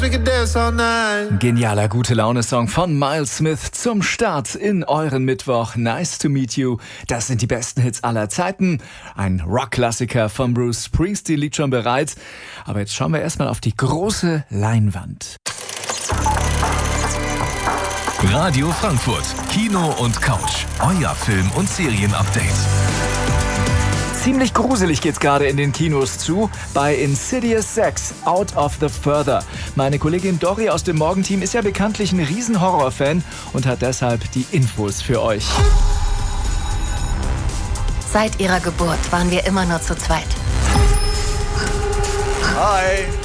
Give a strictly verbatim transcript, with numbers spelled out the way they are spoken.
Genialer Gute-Laune-Song von Miles Smith zum Start in euren Mittwoch. Nice to meet you. Das sind die besten Hits aller Zeiten. Ein Rock-Klassiker von Bruce Springsteen liegt schon bereit. Aber jetzt schauen wir erstmal auf die große Leinwand. Radio Frankfurt, Kino und Couch. Euer Film- und Serienupdate. Ziemlich gruselig geht's gerade in den Kinos zu bei Insidious sechs, Out of the Further. Meine Kollegin Dori aus dem Morgenteam ist ja bekanntlich ein Riesen-Horror-Fan und hat deshalb die Infos für euch. Seit ihrer Geburt waren wir immer nur zu zweit. Hi.